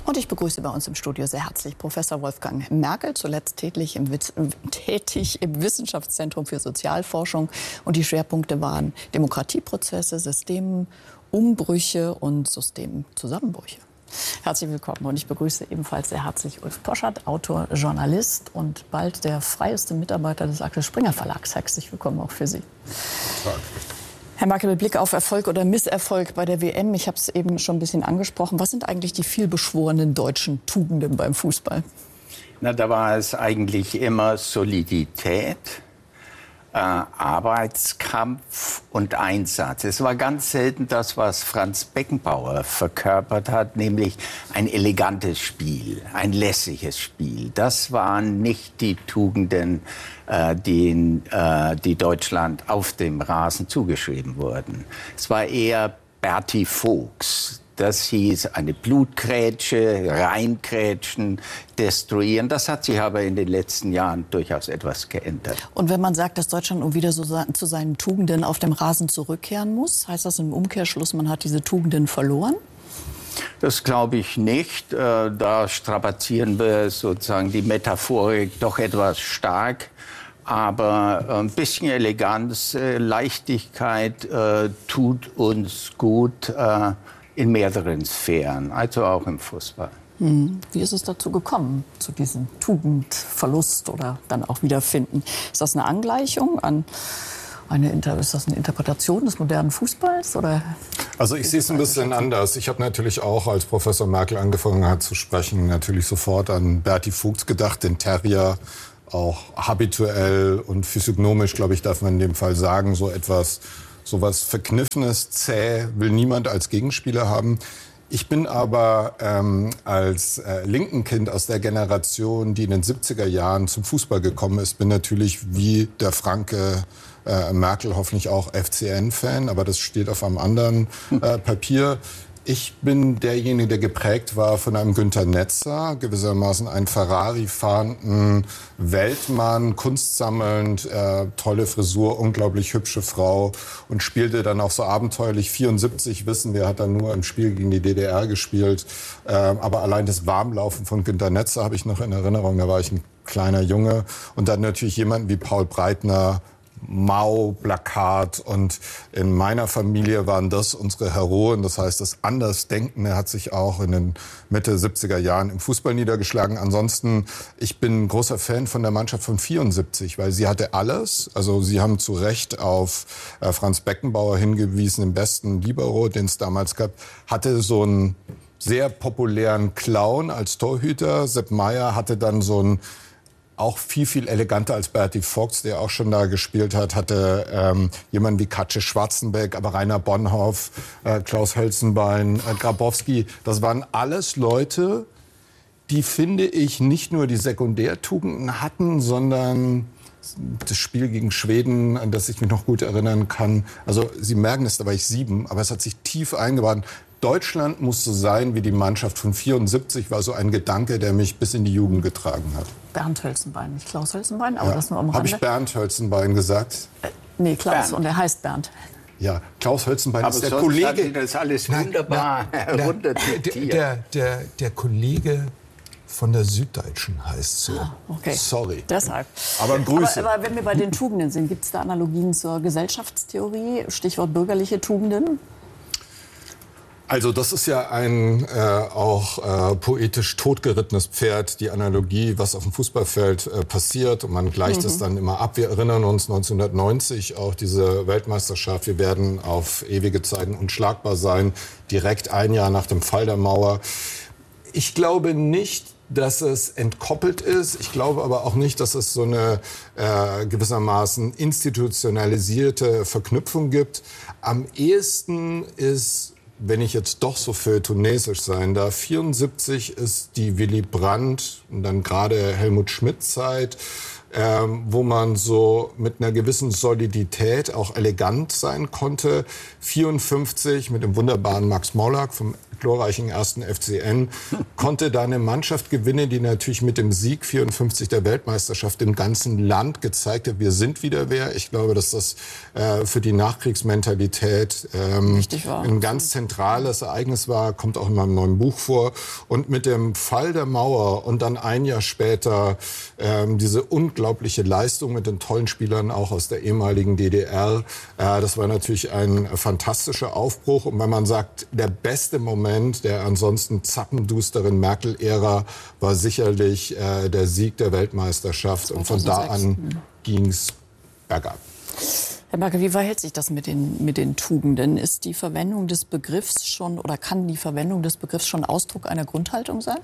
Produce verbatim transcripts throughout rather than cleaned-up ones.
Und ich begrüße bei uns im Studio sehr herzlich Professor Wolfgang Merkel, zuletzt tätig im, tätig im Wissenschaftszentrum für Sozialforschung. Und die Schwerpunkte waren Demokratieprozesse, Systemumbrüche und Systemzusammenbrüche. Herzlich willkommen und ich begrüße ebenfalls sehr herzlich Ulf Poschardt, Autor, Journalist und bald der freieste Mitarbeiter des Axel Springer Verlags. Herzlich willkommen auch für Sie. Tag. Herr Merkel, mit Blick auf Erfolg oder Misserfolg bei der W M, ich habe es eben schon ein bisschen angesprochen, was sind eigentlich die vielbeschworenen deutschen Tugenden beim Fußball? Na, da war es eigentlich immer Solidität, äh, Arbeitskampf und Einsatz. Es war ganz selten das, was Franz Beckenbauer verkörpert hat, nämlich ein elegantes Spiel, ein lässiges Spiel. Das waren nicht die Tugenden, äh, die, äh, die Deutschland auf dem Rasen zugeschrieben wurden. Es war eher Berti Vogts. Das hieß eine Blutgrätsche, reinkrätschen, destruieren. Das hat sich aber in den letzten Jahren durchaus etwas geändert. Und wenn man sagt, dass Deutschland nun wieder so zu seinen Tugenden auf dem Rasen zurückkehren muss, heißt das im Umkehrschluss, man hat diese Tugenden verloren? Das glaube ich nicht. Da strapazieren wir sozusagen die Metaphorik doch etwas stark. Aber ein bisschen Eleganz, Leichtigkeit tut uns gut in mehreren Sphären, also auch im Fußball. Wie ist es dazu gekommen, zu diesem Tugendverlust oder dann auch Wiederfinden? Ist das eine Angleichung an eine, ist das eine Interpretation des modernen Fußballs? Oder? Also ich sehe es ein bisschen anders. Ich habe natürlich auch, als Professor Merkel angefangen hat zu sprechen, natürlich sofort an Berti Vogts gedacht, den Terrier, auch habituell und physiognomisch, glaube ich, darf man in dem Fall sagen, so etwas So was Verkniffenes, zäh, will niemand als Gegenspieler haben. Ich bin aber ähm, als äh, Linkenkind aus der Generation, die in den siebziger Jahren zum Fußball gekommen ist, bin natürlich wie der Franke äh, Merkel hoffentlich auch F C N-Fan, aber das steht auf einem anderen äh, Papier. Ich bin derjenige, der geprägt war von einem Günter Netzer, gewissermaßen einen Ferrari-fahrenden Weltmann, kunstsammelnd, äh, tolle Frisur, unglaublich hübsche Frau und spielte dann auch so abenteuerlich. vierundsiebzig, wissen wir, hat dann nur im Spiel gegen die D D R gespielt. Äh, aber allein das Warmlaufen von Günter Netzer habe ich noch in Erinnerung, da war ich ein kleiner Junge. Und dann natürlich jemanden wie Paul Breitner, Mao, Plakat, und in meiner Familie waren das unsere Heroen. Das heißt, das Andersdenkende hat sich auch in den Mitte siebziger Jahren im Fußball niedergeschlagen. Ansonsten, ich bin ein großer Fan von der Mannschaft von vierundsiebzig, weil sie hatte alles. Also Sie haben zu Recht auf äh, Franz Beckenbauer hingewiesen, den besten Libero, den es damals gab, hatte so einen sehr populären Clown als Torhüter. Sepp Maier hatte dann so einen auch viel, viel eleganter als Berti Vogts, der auch schon da gespielt hat, hatte ähm, jemanden wie Katje Schwarzenbeck, aber Rainer Bonhoff, äh, Klaus Hölzenbein, äh, Grabowski. Das waren alles Leute, die, finde ich, nicht nur die Sekundärtugenden hatten, sondern das Spiel gegen Schweden, an das ich mich noch gut erinnern kann. Also Sie merken es, da war ich sieben, aber es hat sich tief eingebrannt. Deutschland muss so sein wie die Mannschaft von vierundsiebzig, war so ein Gedanke, der mich bis in die Jugend getragen hat. Bernd Hölzenbein, nicht Klaus Hölzenbein, aber ja, das nur am Rande. Habe ich Bernd Hölzenbein gesagt? Äh, nee, Klaus, Bernd. Und er heißt Bernd. Ja, Klaus Hölzenbein aber ist der sonst Kollege. hat sie das alles wunderbar heruntertitiert. Der, der, der Kollege von der Süddeutschen heißt so. Ah, okay. Sorry. Deshalb. Aber Grüße. Aber, aber wenn wir bei den Tugenden sind, gibt es da Analogien zur Gesellschaftstheorie? Stichwort bürgerliche Tugenden? Also das ist ja ein äh, auch äh, poetisch totgerittenes Pferd, die Analogie, was auf dem Fußballfeld äh, passiert. Und man gleicht es mhm. dann immer ab. Wir erinnern uns neunzehnhundertneunzig auch diese Weltmeisterschaft. Wir werden auf ewige Zeiten unschlagbar sein, direkt ein Jahr nach dem Fall der Mauer. Ich glaube nicht, dass es entkoppelt ist. Ich glaube aber auch nicht, dass es so eine äh, gewissermaßen institutionalisierte Verknüpfung gibt. Am ehesten ist, wenn ich jetzt doch so feuilletonesisch sein darf, vierundsiebzig ist die Willy Brandt und dann gerade Helmut Schmidt-Zeit, ähm, wo man so mit einer gewissen Solidität auch elegant sein konnte. vierundfünfzig mit dem wunderbaren Max Morlock vom glorreichen ersten F C N, konnte da eine Mannschaft gewinnen, die natürlich mit dem Sieg vierundfünfzig der Weltmeisterschaft im ganzen Land gezeigt hat, wir sind wieder wer. Ich glaube, dass das äh, für die Nachkriegsmentalität ähm, ein ganz zentrales Ereignis war, kommt auch in meinem neuen Buch vor. Und mit dem Fall der Mauer und dann ein Jahr später ähm, diese unglaubliche Leistung mit den tollen Spielern auch aus der ehemaligen D D R, äh, das war natürlich ein fantastischer Aufbruch. Und wenn man sagt, der beste Moment der ansonsten zappendusteren Merkel-Ära war sicherlich äh, der Sieg der Weltmeisterschaft. Und von da an ging's bergab. Herr Merkel, wie verhält sich das mit den, mit den Tugenden? Ist die Verwendung des Begriffs schon oder kann die Verwendung des Begriffs schon Ausdruck einer Grundhaltung sein?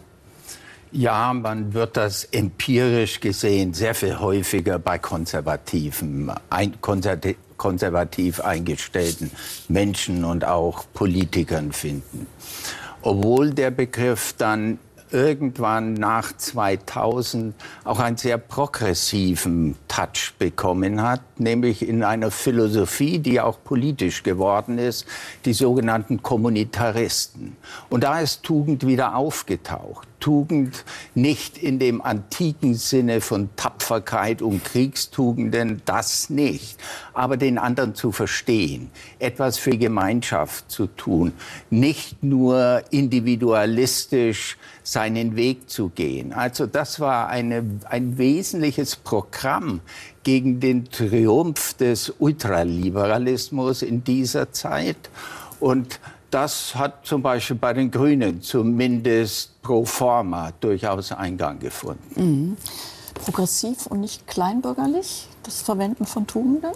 Ja, man wird das empirisch gesehen sehr viel häufiger bei konservativen, ein, konservativ, konservativ eingestellten Menschen und auch Politikern finden. Obwohl der Begriff dann irgendwann nach zweitausend auch einen sehr progressiven Touch bekommen hat, nämlich in einer Philosophie, die auch politisch geworden ist, die sogenannten Kommunitaristen. Und da ist Tugend wieder aufgetaucht. Tugend nicht in dem antiken Sinne von Tapferkeit und Kriegstugenden, das nicht. Aber den anderen zu verstehen, etwas für Gemeinschaft zu tun, nicht nur individualistisch seinen Weg zu gehen. Also das war eine, ein wesentliches Programm gegen den Triumph des Ultraliberalismus in dieser Zeit. Und das hat zum Beispiel bei den Grünen zumindest pro forma durchaus Eingang gefunden. Mhm. Progressiv und nicht kleinbürgerlich, das Verwenden von Tugenden?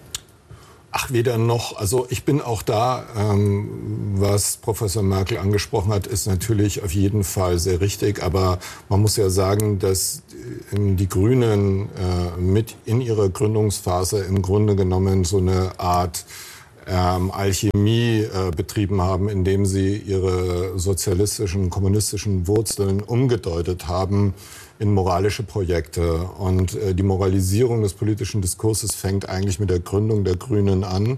Ach, weder noch. Also ich bin auch da, ähm, was Professor Merkel angesprochen hat, ist natürlich auf jeden Fall sehr richtig. Aber man muss ja sagen, dass ähm, die Grünen äh, mit in ihrer Gründungsphase im Grunde genommen so eine Art Ähm, Alchemie äh, betrieben haben, indem sie ihre sozialistischen, kommunistischen Wurzeln umgedeutet haben in moralische Projekte. Und äh, die Moralisierung des politischen Diskurses fängt eigentlich mit der Gründung der Grünen an.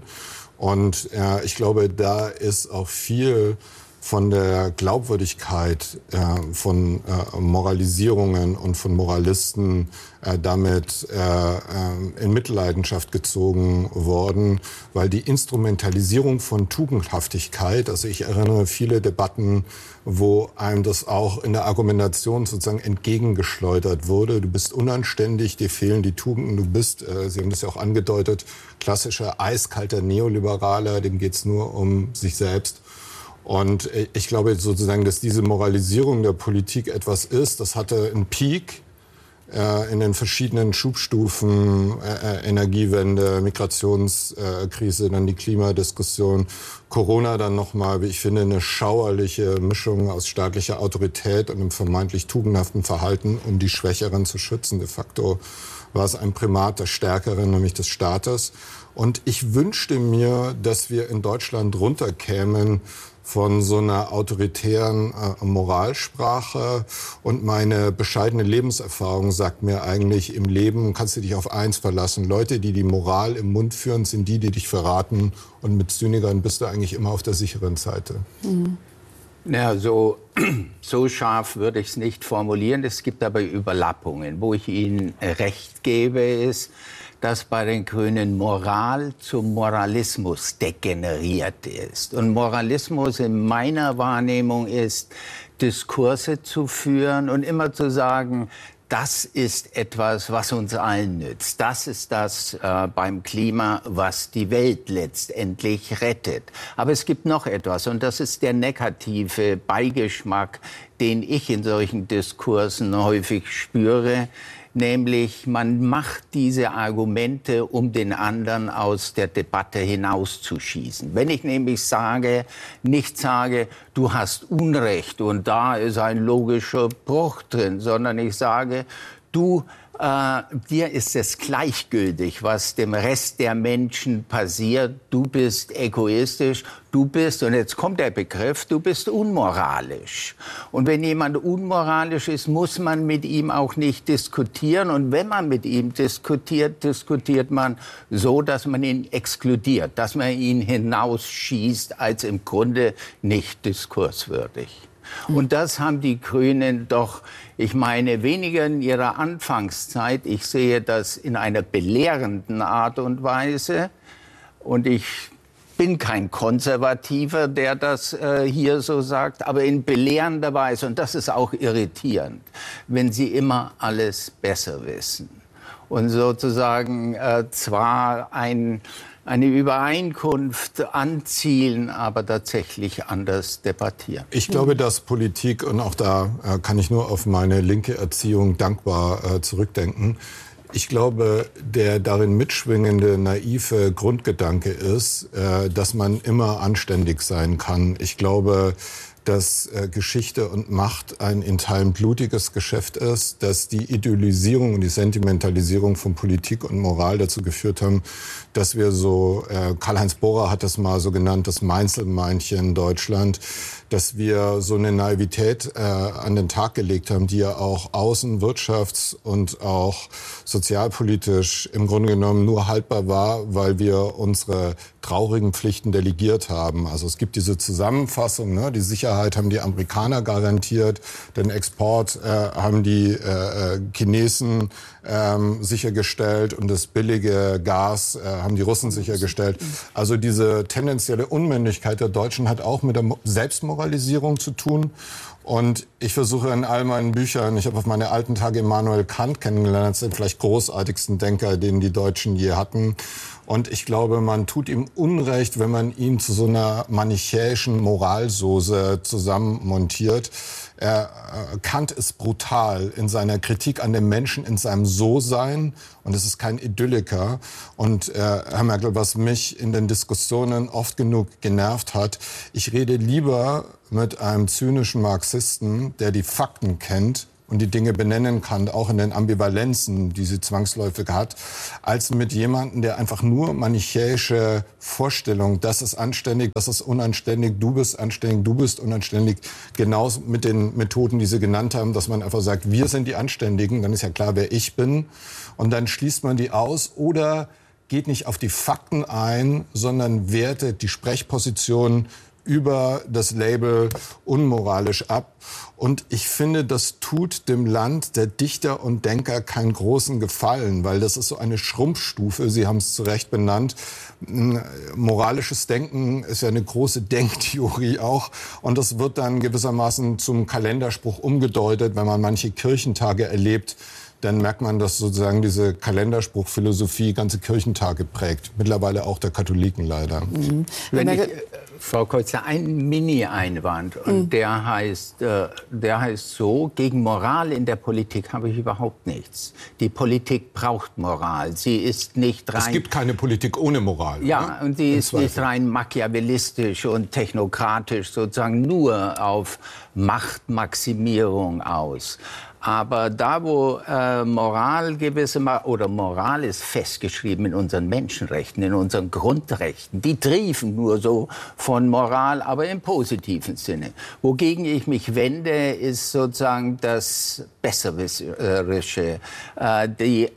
Und äh, ich glaube, da ist auch viel von der Glaubwürdigkeit äh, von äh, Moralisierungen und von Moralisten äh, damit äh, äh, in Mitleidenschaft gezogen worden, weil die Instrumentalisierung von Tugendhaftigkeit, also ich erinnere viele Debatten, wo einem das auch in der Argumentation sozusagen entgegengeschleudert wurde. Du bist unanständig, dir fehlen die Tugenden, du bist, äh, Sie haben das ja auch angedeutet, klassischer eiskalter Neoliberaler, dem geht's nur um sich selbst. Und ich glaube sozusagen, dass diese Moralisierung der Politik etwas ist. Das hatte einen Peak äh, in den verschiedenen Schubstufen, äh, Energiewende, Migrationskrise, dann die Klimadiskussion, Corona dann nochmal, wie ich finde, eine schauerliche Mischung aus staatlicher Autorität und einem vermeintlich tugendhaften Verhalten, um die Schwächeren zu schützen. De facto war es ein Primat der Stärkeren, nämlich des Staates. Und ich wünschte mir, dass wir in Deutschland runterkämen von so einer autoritären äh, Moralsprache. Und meine bescheidene Lebenserfahrung sagt mir eigentlich, im Leben kannst du dich auf eins verlassen. Leute, die die Moral im Mund führen, sind die, die dich verraten. Und mit Zynikern bist du eigentlich immer auf der sicheren Seite. Mhm. Ja, so, so scharf würde ich es nicht formulieren. Es gibt aber Überlappungen. Wo ich Ihnen recht gebe, ist, dass bei den Grünen Moral zum Moralismus degeneriert ist. Und Moralismus in meiner Wahrnehmung ist, Diskurse zu führen und immer zu sagen, das ist etwas, was uns allen nützt. Das ist das äh, beim Klima, was die Welt letztendlich rettet. Aber es gibt noch etwas, und das ist der negative Beigeschmack, den ich in solchen Diskursen häufig spüre. Nämlich, man macht diese Argumente, um den anderen aus der Debatte hinauszuschießen. Wenn ich nämlich sage, nicht sage, du hast Unrecht und da ist ein logischer Bruch drin, sondern ich sage, du Äh, dir ist es gleichgültig, was dem Rest der Menschen passiert. Du bist egoistisch, du bist, und jetzt kommt der Begriff, du bist unmoralisch. Und wenn jemand unmoralisch ist, muss man mit ihm auch nicht diskutieren. Und wenn man mit ihm diskutiert, diskutiert man so, dass man ihn exkludiert, dass man ihn hinausschießt als im Grunde nicht diskurswürdig. Und das haben die Grünen doch, ich meine, weniger in ihrer Anfangszeit. Ich sehe das in einer belehrenden Art und Weise. Und ich bin kein Konservativer, der das äh, hier so sagt, aber in belehrender Weise. Und das ist auch irritierend, wenn sie immer alles besser wissen. Und sozusagen äh, zwar ein... eine Übereinkunft anzielen, aber tatsächlich anders debattieren. Ich glaube, dass Politik, und auch da äh, kann ich nur auf meine linke Erziehung dankbar äh, zurückdenken, ich glaube, der darin mitschwingende, naive Grundgedanke ist, äh, dass man immer anständig sein kann. Ich glaube, dass äh, Geschichte und Macht ein in Teilen blutiges Geschäft ist, dass die Idealisierung und die Sentimentalisierung von Politik und Moral dazu geführt haben, dass wir so, äh, Karl-Heinz Bohrer hat das mal so genannt, das Mainzelmeinchen Deutschland, dass wir so eine Naivität äh, an den Tag gelegt haben, die ja auch außen-, wirtschafts- und auch sozialpolitisch im Grunde genommen nur haltbar war, weil wir unsere traurigen Pflichten delegiert haben. Also es gibt diese Zusammenfassung, ne? Die Sicherheit haben die Amerikaner garantiert, den Export äh, haben die äh, Chinesen ähm, sichergestellt und das billige Gas äh, haben die Russen sichergestellt. Also diese tendenzielle Unmündigkeit der Deutschen hat auch mit der Selbstmoralisierung zu tun. Und ich versuche in all meinen Büchern, ich habe auf meine alten Tage Immanuel Kant kennengelernt, das ist den vielleicht großartigsten Denker, den die Deutschen je hatten. Und ich glaube, man tut ihm Unrecht, wenn man ihn zu so einer manichäischen Moralsoße zusammenmontiert. Er, äh, Kant ist brutal in seiner Kritik an den Menschen, in seinem So-Sein. Und es ist kein Idylliker. Und äh, Herr Merkel, was mich in den Diskussionen oft genug genervt hat, ich rede lieber mit einem zynischen Marxisten, der die Fakten kennt und die Dinge benennen kann, auch in den Ambivalenzen, die sie zwangsläufig hat, als mit jemandem, der einfach nur manichäische Vorstellung, das ist anständig, das ist unanständig, du bist anständig, du bist unanständig, genauso mit den Methoden, die Sie genannt haben, dass man einfach sagt, wir sind die Anständigen, dann ist ja klar, wer ich bin, und dann schließt man die aus oder geht nicht auf die Fakten ein, sondern wertet die Sprechposition über das Label unmoralisch ab. Und ich finde, das tut dem Land der Dichter und Denker keinen großen Gefallen, weil das ist so eine Schrumpfstufe, Sie haben es zu Recht benannt. Moralisches Denken ist ja eine große Denktheorie auch. Und das wird dann gewissermaßen zum Kalenderspruch umgedeutet, wenn man manche Kirchentage erlebt. Dann merkt man, dass sozusagen diese Kalenderspruchphilosophie ganze Kirchentage prägt. Mittlerweile auch der Katholiken leider. Mhm. Wenn ich, äh, Frau Kolzer, ein Mini-Einwand. Und mhm. der heißt, äh, der heißt so, gegen Moral in der Politik habe ich überhaupt nichts. Die Politik braucht Moral. Sie ist nicht rein... Es gibt keine Politik ohne Moral. Ja, oder? Und sie ist nicht rein machiavellistisch und technokratisch, sozusagen nur auf Machtmaximierung aus. Aber da, wo äh, Moral gewisse Ma- oder Moral ist festgeschrieben in unseren Menschenrechten, in unseren Grundrechten, die triefen nur so von Moral, aber im positiven Sinne. Wogegen ich mich wende, ist sozusagen das Besserwisserische, äh, die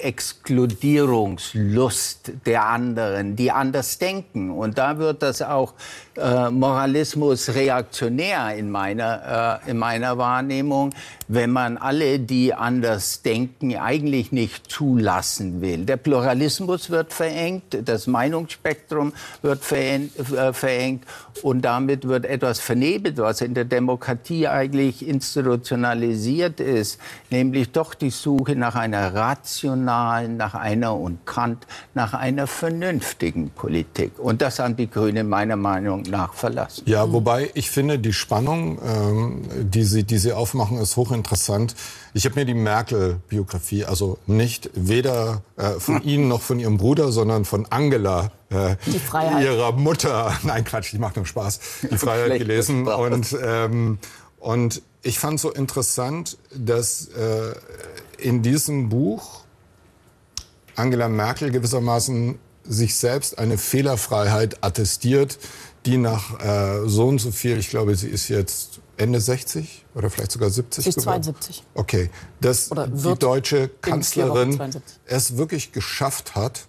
Exkludierungslust der anderen, die anders denken. Und da wird das auch äh, Moralismus reaktionär in meiner, äh, in meiner Wahrnehmung, wenn man alle, die anders denken, eigentlich nicht zulassen will. Der Pluralismus wird verengt, das Meinungsspektrum wird verengt, äh, verengt und damit wird etwas vernebelt, was in der Demokratie eigentlich institutionalisiert ist, nämlich doch die Suche nach einer rationalen, nach einer, und Kant, nach einer vernünftigen Politik. Und das haben die Grünen meiner Meinung nach verlassen. Ja, wobei ich finde, die Spannung, ähm, die, Sie, die Sie aufmachen, ist hochinteressant. Ich habe mir die Merkel-Biografie, also nicht weder äh, von Ihnen noch von Ihrem Bruder, sondern von Angela, äh, ihrer Mutter, nein Quatsch, ich mache nur Spaß, die Freiheit gelesen. Und, ähm, und ich fand so interessant, dass äh, in diesem Buch Angela Merkel gewissermaßen sich selbst eine Fehlerfreiheit attestiert, die nach äh, so und so viel, ich glaube, sie ist jetzt Ende sechzig oder vielleicht sogar siebzig. Sie ist zweiundsiebzig. Okay, dass Oder die wird deutsche in vier Wochen Kanzlerin zweiundsiebzig. es wirklich geschafft hat,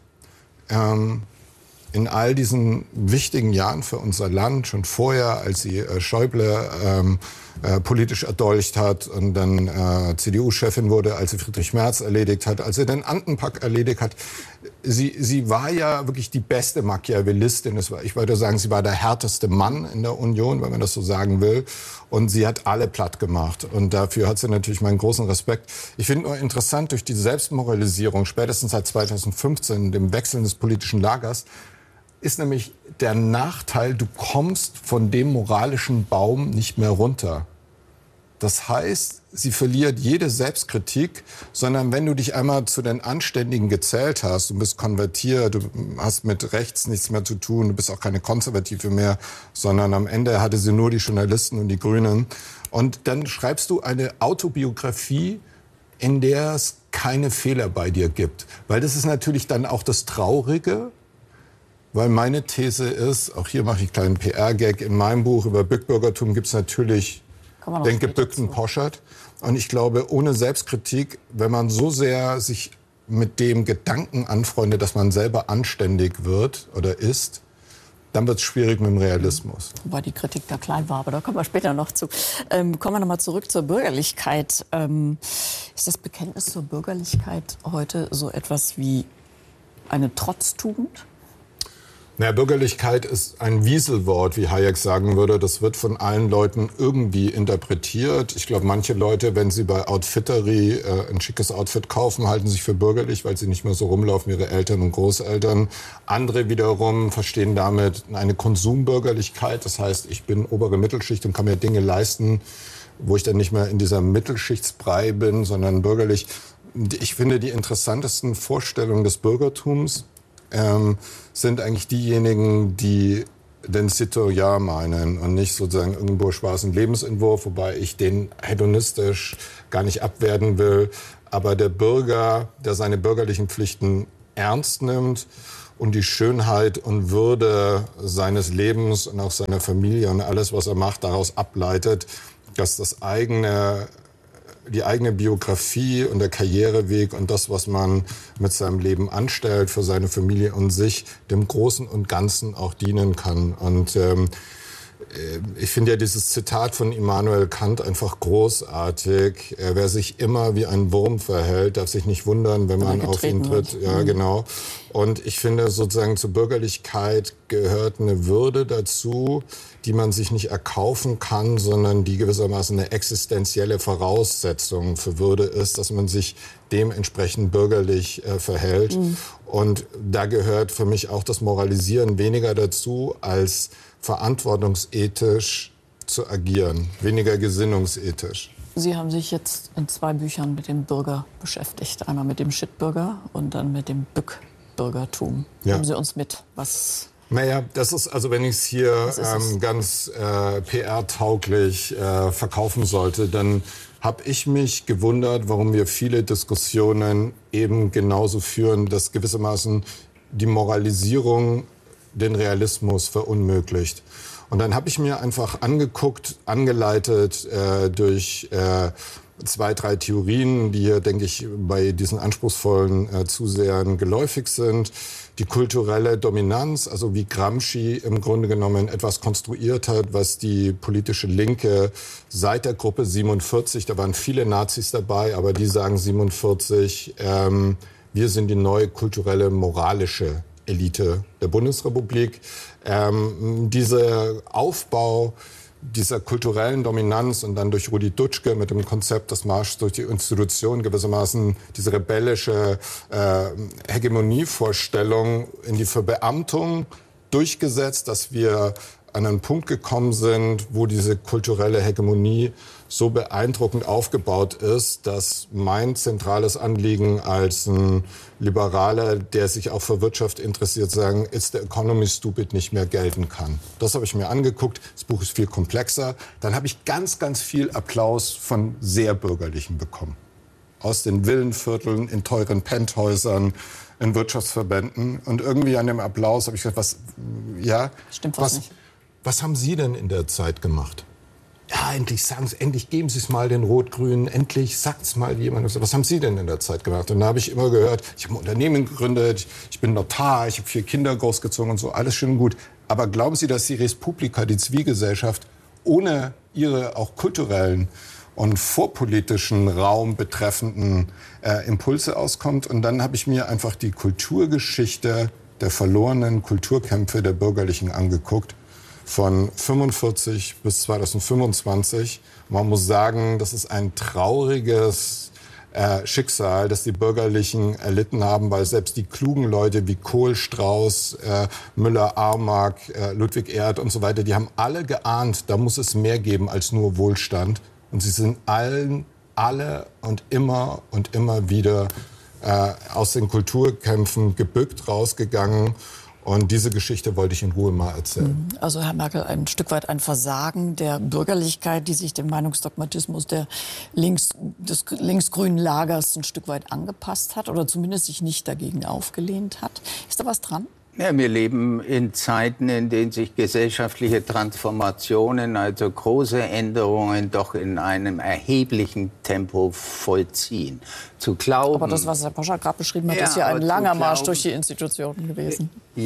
ähm, in all diesen wichtigen Jahren für unser Land, schon vorher, als sie äh, Schäuble ähm, äh, politisch erdolcht hat und dann äh, C D U-Chefin wurde, als sie Friedrich Merz erledigt hat, als sie den Andenpack erledigt hat. Sie, sie war ja wirklich die beste Machiavellistin. Es war, ich würde sagen, sie war der härteste Mann in der Union, wenn man das so sagen will. Und sie hat alle platt gemacht. Und dafür hat sie natürlich meinen großen Respekt. Ich finde nur interessant, durch die Selbstmoralisierung, spätestens seit zweitausendfünfzehn, dem Wechseln des politischen Lagers, ist nämlich der Nachteil, du kommst von dem moralischen Baum nicht mehr runter. Das heißt, sie verliert jede Selbstkritik, sondern wenn du dich einmal zu den Anständigen gezählt hast, du bist konvertiert, du hast mit rechts nichts mehr zu tun, du bist auch keine Konservative mehr, sondern am Ende hatte sie nur die Journalisten und die Grünen. Und dann schreibst du eine Autobiografie, in der es keine Fehler bei dir gibt. Weil das ist natürlich dann auch das Traurige. Weil meine These ist, auch hier mache ich einen kleinen P R-Gag, in meinem Buch über Bückbürgertum gibt es natürlich den gebückten Poschert. Und ich glaube, ohne Selbstkritik, wenn man so sehr sich mit dem Gedanken anfreundet, dass man selber anständig wird oder ist, dann wird es schwierig mit dem Realismus. Wobei die Kritik da klein war, aber da kommen wir später noch zu. Ähm, kommen wir noch mal zurück zur Bürgerlichkeit. Ähm, ist das Bekenntnis zur Bürgerlichkeit heute so etwas wie eine Trotztugend? Naja, Bürgerlichkeit ist ein Wieselwort, wie Hayek sagen würde. Das wird von allen Leuten irgendwie interpretiert. Ich glaube, manche Leute, wenn sie bei Outfittery äh, ein schickes Outfit kaufen, halten sich für bürgerlich, weil sie nicht mehr so rumlaufen wie ihre Eltern und Großeltern. Andere wiederum verstehen damit eine Konsumbürgerlichkeit. Das heißt, ich bin obere Mittelschicht und kann mir Dinge leisten, wo ich dann nicht mehr in dieser Mittelschichtsbrei bin, sondern bürgerlich. Ich finde, die interessantesten Vorstellungen des Bürgertums Ähm, sind eigentlich diejenigen, die den Citoyen meinen und nicht sozusagen irgendeinen bourgeoisen Lebensentwurf, wobei ich den hedonistisch gar nicht abwerten will. Aber der Bürger, der seine bürgerlichen Pflichten ernst nimmt und die Schönheit und Würde seines Lebens und auch seiner Familie und alles, was er macht, daraus ableitet, dass das eigene die eigene Biografie und der Karriereweg und das, was man mit seinem Leben anstellt für seine Familie und sich, dem Großen und Ganzen auch dienen kann. Und ähm, ich finde ja dieses Zitat von Immanuel Kant einfach großartig. Äh, wer sich immer wie ein Wurm verhält, darf sich nicht wundern, wenn man auf ihn tritt. Wird. Ja, genau. Und ich finde sozusagen zur Bürgerlichkeit gehört eine Würde dazu, die man sich nicht erkaufen kann, sondern die gewissermaßen eine existenzielle Voraussetzung für Würde ist, dass man sich dementsprechend bürgerlich äh, verhält. Mhm. Und da gehört für mich auch das Moralisieren weniger dazu, als verantwortungsethisch zu agieren, weniger gesinnungsethisch. Sie haben sich jetzt in zwei Büchern mit dem Bürger beschäftigt. Einmal mit dem Shitbürger und dann mit dem Bückbürgertum. Ja. Nehmen Sie uns mit, was... Naja, das ist, also wenn ich es hier ähm, ganz äh, P R-tauglich äh, verkaufen sollte, dann habe ich mich gewundert, warum wir viele Diskussionen eben genauso führen, dass gewissermaßen die Moralisierung den Realismus verunmöglicht. Und dann habe ich mir einfach angeguckt, angeleitet äh, durch äh, zwei, drei Theorien, die hier, denke ich, bei diesen anspruchsvollen äh, Zusehern geläufig sind. Die kulturelle Dominanz, also wie Gramsci im Grunde genommen etwas konstruiert hat, was die politische Linke seit der Gruppe siebenundvierzig, da waren viele Nazis dabei, aber die sagen siebenundvierzig, ähm, wir sind die neue kulturelle, moralische Elite der Bundesrepublik. Ähm, dieser Aufbau dieser kulturellen Dominanz und dann durch Rudi Dutschke mit dem Konzept des Marschs durch die Institution gewissermaßen diese rebellische äh, Hegemonievorstellung in die Verbeamtung durchgesetzt, dass wir an einen Punkt gekommen sind, wo diese kulturelle Hegemonie so beeindruckend aufgebaut ist, dass mein zentrales Anliegen als ein Liberaler, der sich auch für Wirtschaft interessiert, sagen, it's the economy stupid, nicht mehr gelten kann. Das habe ich mir angeguckt. Das Buch ist viel komplexer. Dann habe ich ganz, ganz viel Applaus von sehr Bürgerlichen bekommen. aus den Villenvierteln, in teuren Penthäusern, in Wirtschaftsverbänden. Und irgendwie an dem Applaus habe ich gesagt, was, ja, Stimmt was, was nicht. Was haben Sie denn in der Zeit gemacht? Ja, endlich sagen Sie, endlich geben Sie es mal den Rot-Grünen, endlich sagt es mal jemand. Was haben Sie denn in der Zeit gemacht? Und da habe ich immer gehört, ich habe ein Unternehmen gegründet, ich bin Notar, ich habe vier Kinder großgezogen und so, alles schön und gut. Aber glauben Sie, dass die Res Publica, die Zivilgesellschaft, ohne ihre auch kulturellen und vorpolitischen Raum betreffenden äh, Impulse auskommt? Und dann habe ich mir einfach die Kulturgeschichte der verlorenen Kulturkämpfe der Bürgerlichen angeguckt. Von fünfundvierzig bis zweitausendfünfundzwanzig. Man muss sagen, das ist ein trauriges äh, Schicksal, das die Bürgerlichen erlitten haben, weil selbst die klugen Leute wie Kohl, Strauß, äh, Müller, Armark, äh, Ludwig Erhard und so weiter, die haben alle geahnt, da muss es mehr geben als nur Wohlstand. Und sie sind allen, alle und immer und immer wieder äh, aus den Kulturkämpfen gebückt rausgegangen. Und diese Geschichte wollte ich in Ruhe mal erzählen. Also Herr Merkel, ein Stück weit ein Versagen der Bürgerlichkeit, die sich dem Meinungsdogmatismus der links, des linksgrünen Lagers ein Stück weit angepasst hat oder zumindest sich nicht dagegen aufgelehnt hat. Ist da was dran? Ja, wir leben in Zeiten, in denen sich gesellschaftliche Transformationen, also große Änderungen, doch in einem erheblichen Tempo vollziehen. Zu glauben, aber das, was Herr Poschardt gerade beschrieben hat, ja, ist ja ein langer glauben, Marsch durch die Institutionen gewesen.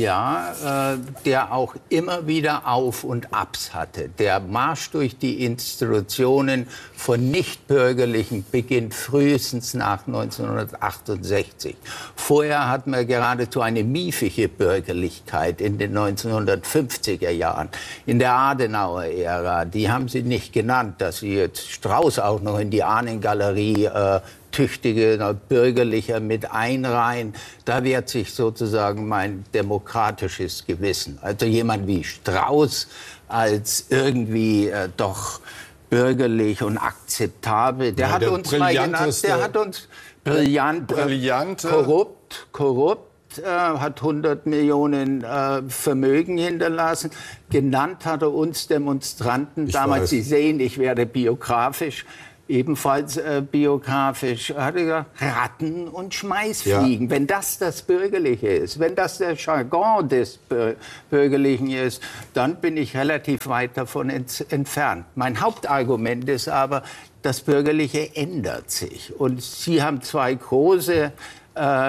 Ja, äh, der auch immer wieder Auf- und Abs hatte. Der Marsch durch die Institutionen von Nichtbürgerlichen beginnt frühestens nach neunzehnhundertachtundsechzig. Vorher hatten wir geradezu eine miefige Bürgerlichkeit in den neunzehnhundertfünfziger Jahren, in der Adenauer-Ära. Die haben sie nicht genannt, dass sie jetzt Strauß auch noch in die Ahnengalerie äh, tüchtige Bürgerlicher mit einreihen. Da wehrt sich sozusagen mein demokratisches Gewissen. Also jemand wie Strauß als irgendwie äh, doch bürgerlich und akzeptabel. Der, ja, hat, der uns mal genannt, der hat uns brillant, brillante, korrupt, korrupt, äh, hat hundert Millionen äh, Vermögen hinterlassen. Genannt hat er uns Demonstranten ich damals. weiß. Sie sehen, ich werde biografisch. Ebenfalls äh, biografisch, hat er gesagt, Ratten und Schmeißfliegen. Ja. Wenn das das Bürgerliche ist, wenn das der Jargon des Bür- Bürgerlichen ist, dann bin ich relativ weit davon ent- entfernt. Mein Hauptargument ist aber, das Bürgerliche ändert sich. Und Sie haben zwei große äh,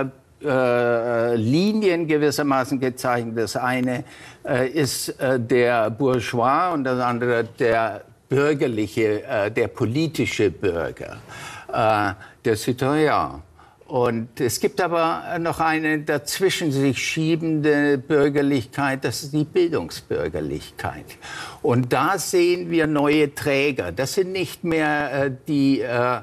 äh, Linien gewissermaßen gezeichnet. Das eine äh, ist äh, der Bourgeois und das andere der bürgerliche, äh, der politische Bürger, äh, der Citoyen. Und es gibt aber noch eine dazwischen sich schiebende Bürgerlichkeit, das ist die Bildungsbürgerlichkeit. Und da sehen wir neue Träger. Das sind nicht mehr äh, die äh,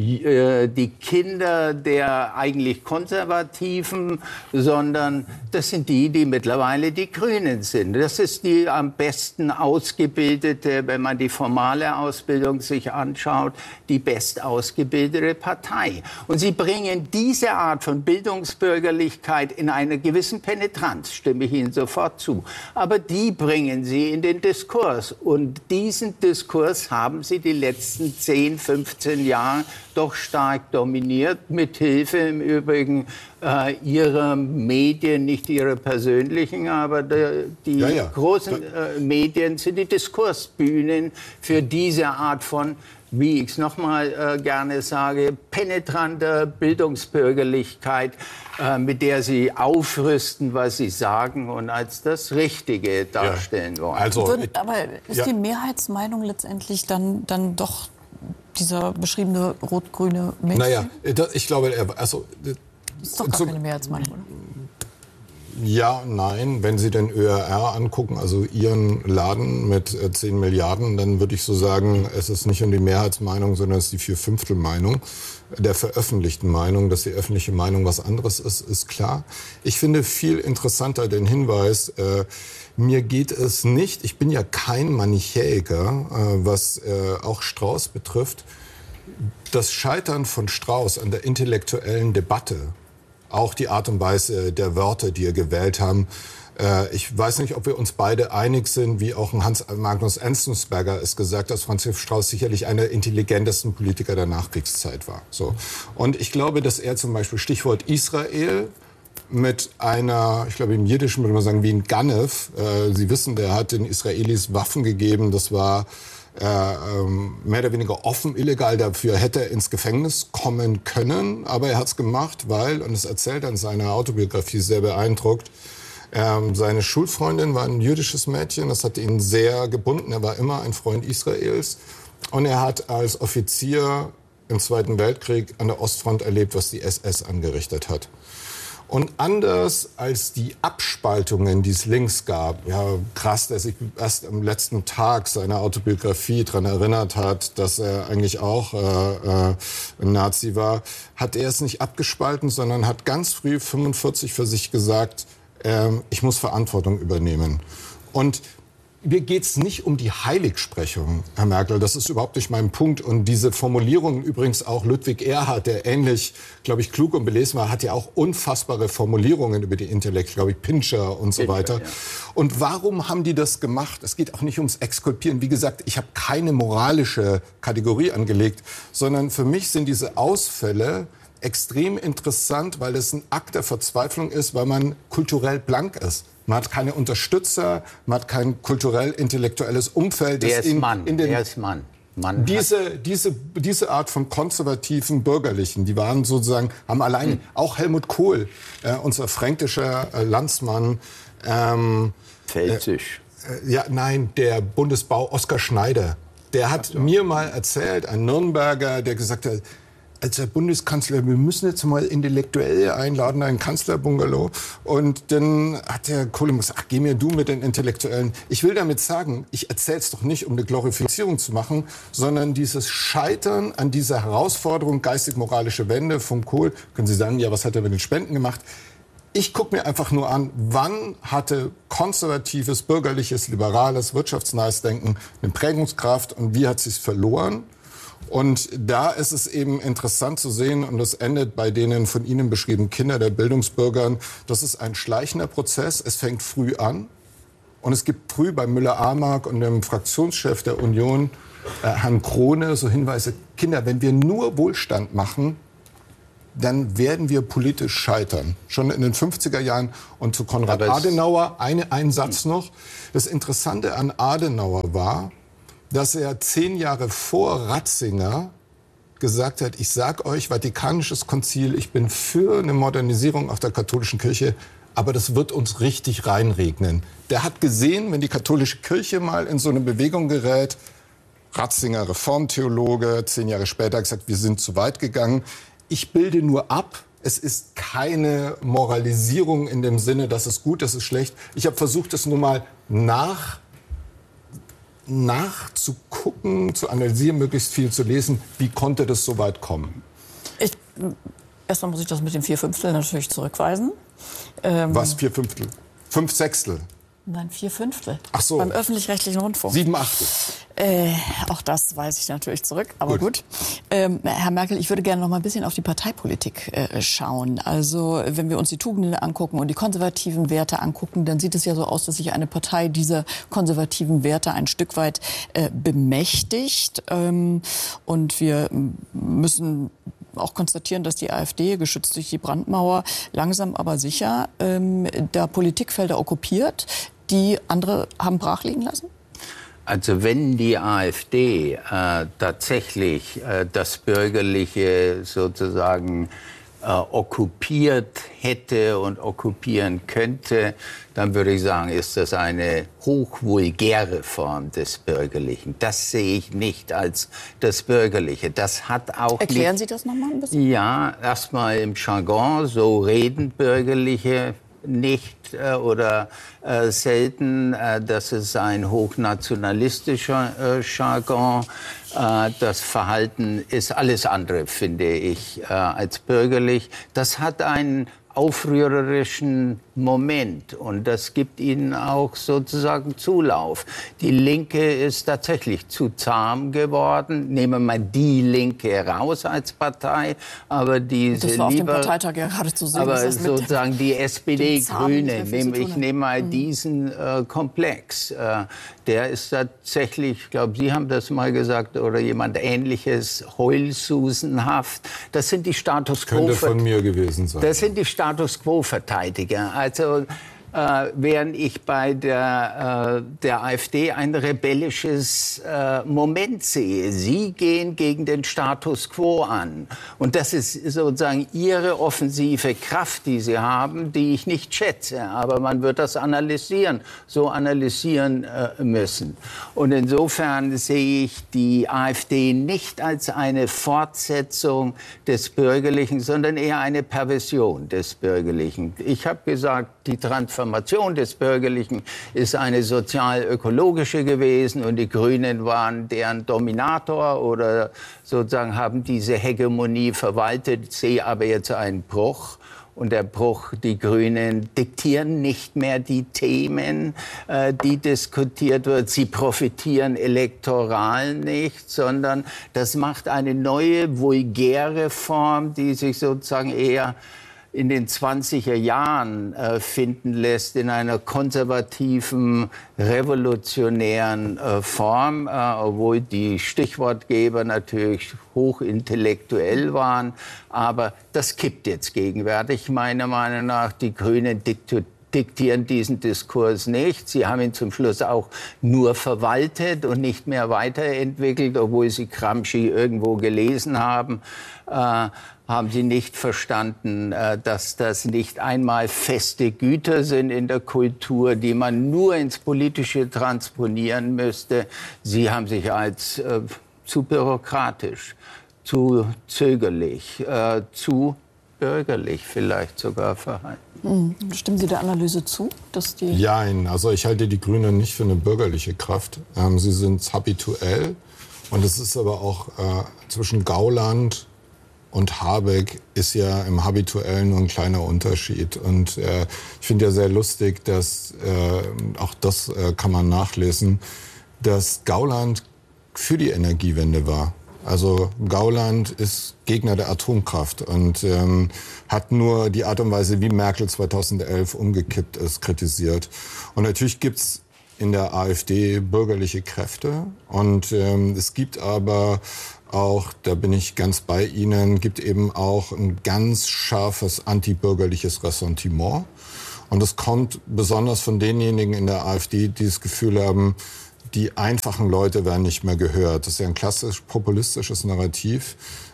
die Kinder der eigentlich Konservativen, sondern das sind die, die mittlerweile die Grünen sind. Das ist die am besten ausgebildete, wenn man die formale Ausbildung sich anschaut, die best ausgebildete Partei. Und sie bringen diese Art von Bildungsbürgerlichkeit in einer gewissen Penetranz, stimme ich Ihnen sofort zu. Aber die bringen sie in den Diskurs. Und diesen Diskurs haben sie die letzten zehn, fünfzehn Jahre doch stark dominiert, mit Hilfe im Übrigen äh, ihrer Medien, nicht ihrer persönlichen, aber de, die ja, ja. großen äh, Medien sind die Diskursbühnen für diese Art von, wie ich es nochmal äh, gerne sage, penetranter Bildungsbürgerlichkeit, äh, mit der sie aufrüsten, was sie sagen und als das Richtige darstellen ja. wollen. Also, Wird, aber ist ja. die Mehrheitsmeinung letztendlich dann, dann doch dieser beschriebene rot-grüne Mädchen? Naja, ich glaube, also, das ist doch gar keine Mehrheitsmeinung, oder? Ja und nein. Wenn Sie den Ö R R angucken, also Ihren Laden mit äh, zehn Milliarden, dann würde ich so sagen, es ist nicht nur die Mehrheitsmeinung, sondern es ist die Vierfünftel-Meinung der veröffentlichten Meinung. Dass die öffentliche Meinung was anderes ist, ist klar. Ich finde viel interessanter den Hinweis, äh, mir geht es nicht, ich bin ja kein Manichäiker, äh, was äh, auch Strauß betrifft. Das Scheitern von Strauß an der intellektuellen Debatte, auch die Art und Weise der Wörter, die er gewählt haben, Äh, ich weiß nicht, ob wir uns beide einig sind, wie auch ein Hans Magnus Enzensberger es gesagt hat, dass Franz Josef Strauß sicherlich einer der intelligentesten Politiker der Nachkriegszeit war. So. Und ich glaube, dass er zum Beispiel, Stichwort Israel, mit einer, ich glaube im Jiddischen würde man sagen, wie ein Ganev. Äh, Sie wissen, der hat den Israelis Waffen gegeben. Das war äh, ähm, mehr oder weniger offen illegal. Dafür hätte er ins Gefängnis kommen können. Aber er hat es gemacht, weil, und das erzählt er in seiner Autobiografie sehr beeindruckt, ähm, seine Schulfreundin war ein jüdisches Mädchen. Das hat ihn sehr gebunden. Er war immer ein Freund Israels. Und er hat als Offizier im Zweiten Weltkrieg an der Ostfront erlebt, was die S S angerichtet hat. Und anders als die Abspaltungen, die es links gab, ja krass, der sich erst am letzten Tag seiner Autobiografie daran erinnert hat, dass er eigentlich auch äh, äh, ein Nazi war, hat er es nicht abgespalten, sondern hat ganz früh fünfundvierzig für sich gesagt, äh, ich muss Verantwortung übernehmen. Und mir geht es nicht um die Heiligsprechung, Herr Merkel. Das ist überhaupt nicht mein Punkt. Und diese Formulierungen, übrigens auch Ludwig Erhard, der ähnlich, glaube ich, klug und belesen war, hat ja auch unfassbare Formulierungen über die Intellekt, glaube ich, Pincher und so weiter. Ja. Und warum haben die das gemacht? Es geht auch nicht ums Exkulpieren. Wie gesagt, ich habe keine moralische Kategorie angelegt, sondern für mich sind diese Ausfälle extrem interessant, weil es ein Akt der Verzweiflung ist, weil man kulturell blank ist. Man hat keine Unterstützer, man hat kein kulturell-intellektuelles Umfeld. Der ist in, Mann, in den, der ist Mann. Mann diese, diese, diese Art von konservativen Bürgerlichen, die waren sozusagen, haben allein, hm. auch Helmut Kohl, äh, unser fränkischer äh, Landsmann. Ähm, Pfälzisch. Äh, ja, nein, der Bundesbau Oskar Schneider. Der hat so. mir mal erzählt, ein Nürnberger, der gesagt hat, als Herr Bundeskanzler, wir müssen jetzt mal Intellektuelle einladen, einen Kanzlerbungalow. Und dann hat der Kohl gesagt, ach, geh mir du mit den Intellektuellen. Ich will damit sagen, ich erzähle es doch nicht, um eine Glorifizierung zu machen, sondern dieses Scheitern an dieser Herausforderung, geistig-moralische Wende vom Kohl. Können Sie sagen, ja, was hat er mit den Spenden gemacht? Ich gucke mir einfach nur an, wann hatte konservatives, bürgerliches, liberales, wirtschaftsnahes Denken eine Prägungskraft und wie hat sie es verloren? Und da ist es eben interessant zu sehen, und das endet bei denen von Ihnen beschriebenen Kinder der Bildungsbürgern, das ist ein schleichender Prozess. Es fängt früh an. Und es gibt früh bei Müller-Amark und dem Fraktionschef der Union, äh, Herrn Krone, so Hinweise, Kinder, wenn wir nur Wohlstand machen, dann werden wir politisch scheitern. Schon in den fünfziger Jahren. Und zu Konrad Adenauer, eine, ein Satz noch. Das Interessante an Adenauer war, dass er zehn Jahre vor Ratzinger gesagt hat, ich sag euch, Vatikanisches Konzil, ich bin für eine Modernisierung auch der katholischen Kirche, aber das wird uns richtig reinregnen. Der hat gesehen, wenn die katholische Kirche mal in so eine Bewegung gerät, Ratzinger, Reformtheologe, zehn Jahre später hat gesagt, wir sind zu weit gegangen. Ich bilde nur ab. Es ist keine Moralisierung in dem Sinne, das ist gut, das ist schlecht. Ich habe versucht, das nur mal nach nachzugucken, zu analysieren, möglichst viel zu lesen. Wie konnte das so weit kommen? Ich, erstmal muss ich das mit den vier Fünftel natürlich zurückweisen. Ähm, Was, vier Fünftel? Fünf Sechstel? Nein, vier Fünftel. Ach so. Beim öffentlich-rechtlichen Rundfunk. Sieben Achtel. Äh, auch das weise ich natürlich zurück, aber gut. gut. Ähm, Herr Merkel, ich würde gerne noch mal ein bisschen auf die Parteipolitik äh, schauen. Also wenn wir uns die Tugenden angucken und die konservativen Werte angucken, dann sieht es ja so aus, dass sich eine Partei dieser konservativen Werte ein Stück weit äh, bemächtigt. Ähm, und wir müssen auch konstatieren, dass die AfD, geschützt durch die Brandmauer, langsam aber sicher ähm, da Politikfelder okkupiert, die andere haben brachliegen lassen? Also wenn die AfD äh, tatsächlich äh, das Bürgerliche sozusagen äh, okkupiert hätte und okkupieren könnte, dann würde ich sagen, ist das eine hochvulgäre Form des Bürgerlichen. Das sehe ich nicht als das Bürgerliche. Das hat auch Erklären nicht, Sie das noch mal ein bisschen? Ja, erstmal im Jargon, so reden Bürgerliche nicht äh, oder äh, selten. Äh, das ist ein hochnationalistischer äh, Jargon. Äh, das Verhalten ist alles andere, finde ich, äh, als bürgerlich. Das hat einen aufrührerischen Moment. Und das gibt ihnen auch sozusagen Zulauf. Die Linke ist tatsächlich zu zahm geworden. Nehmen wir mal die Linke raus als Partei. Aber diese das war auf lieber, dem Parteitag ja gerade zu sehen. aber dass das sozusagen die S P D, Grüne, nehm, ich nehme mal mhm. diesen äh, Komplex. Äh, der ist tatsächlich, ich glaube, Sie haben das mal gesagt, oder jemand Ähnliches, heulsusenhaft. Das sind die Status Quo. Könnte von mir gewesen sein. Das sind die Status Quo-Verteidiger. Also äh, während ich bei der, äh, der AfD ein rebellisches äh, Moment sehe. Sie gehen gegen den Status Quo an. Und das ist sozusagen ihre offensive Kraft, die sie haben, die ich nicht schätze. Aber man wird das analysieren, so analysieren äh, müssen. Und insofern sehe ich die AfD nicht als eine Fortsetzung des Bürgerlichen, sondern eher eine Perversion des Bürgerlichen. Ich habe gesagt, die Transformation des Bürgerlichen ist eine sozial-ökologische gewesen und die Grünen waren deren Dominator oder sozusagen haben diese Hegemonie verwaltet. Ich sehe aber jetzt einen Bruch. Und der Bruch, die Grünen diktieren nicht mehr die Themen, äh, die diskutiert wird. Sie profitieren elektoral nicht, sondern das macht eine neue, vulgäre Form, die sich sozusagen eher in den zwanziger Jahren äh, finden lässt, in einer konservativen, revolutionären äh, Form, äh, obwohl die Stichwortgeber natürlich hochintellektuell waren. Aber das kippt jetzt gegenwärtig, meiner Meinung nach. Die Grünen diktieren diktieren diesen Diskurs nicht. Sie haben ihn zum Schluss auch nur verwaltet und nicht mehr weiterentwickelt, obwohl sie Gramsci irgendwo gelesen haben. Äh, haben sie nicht verstanden, äh, dass das nicht einmal feste Güter sind in der Kultur, die man nur ins Politische transponieren müsste. Sie haben sich als äh, zu bürokratisch, zu zögerlich, äh, zu bürgerlich vielleicht sogar verhalten. Mhm. Stimmen Sie der Analyse zu? Dass die Jein, also ich halte die Grünen nicht für eine bürgerliche Kraft. Ähm, sie sind habituell und es ist aber auch äh, zwischen Gauland und Habeck ist ja im Habituellen nur ein kleiner Unterschied. Und äh, ich finde ja sehr lustig, dass, äh, auch das äh, kann man nachlesen, dass Gauland für die Energiewende war. Also Gauland ist Gegner der Atomkraft und ähm, hat nur die Art und Weise, wie Merkel zweitausendelf umgekippt ist, kritisiert. Und natürlich gibt's in der AfD bürgerliche Kräfte und ähm, es gibt aber auch, da bin ich ganz bei Ihnen, gibt eben auch ein ganz scharfes antibürgerliches Ressentiment. Und das kommt besonders von denjenigen in der AfD, die das Gefühl haben, die einfachen Leute werden nicht mehr gehört. Das ist ja ein klassisch populistisches Narrativ.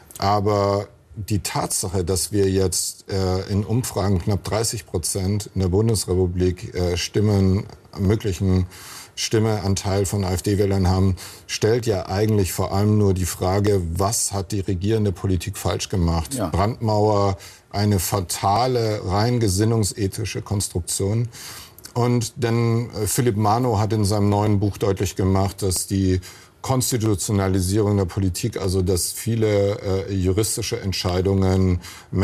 Aber die Tatsache, dass wir jetzt äh, in Umfragen knapp dreißig Prozent in der Bundesrepublik äh, Stimmen, möglichen Stimmeanteil von AfD-Wählern haben, stellt ja eigentlich vor allem nur die Frage, was hat die regierende Politik falsch gemacht? Ja. Brandmauer, eine fatale, rein gesinnungsethische Konstruktion. Und denn Philipp Mano hat in seinem neuen Buch deutlich gemacht, dass die Konstitutionalisierung der Politik, also dass viele äh, juristische Entscheidungen,